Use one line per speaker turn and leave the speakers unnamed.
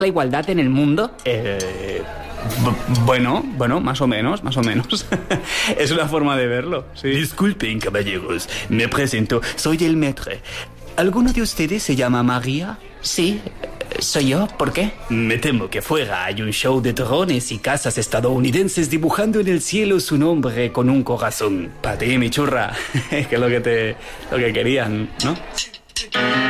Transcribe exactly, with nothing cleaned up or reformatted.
la igualdad en el mundo?
Eh... Bueno, bueno, más o menos, más o menos. Es una forma de verlo, sí. Disculpen, caballeros, me presento, soy el maître. ¿Alguno de ustedes se llama María?
Sí, soy yo. ¿Por qué?
Me temo que fuera hay un show de drones y casas estadounidenses dibujando en el cielo su nombre con un corazón. Para ti, mi churra, que es lo que te, lo que querían, ¿no?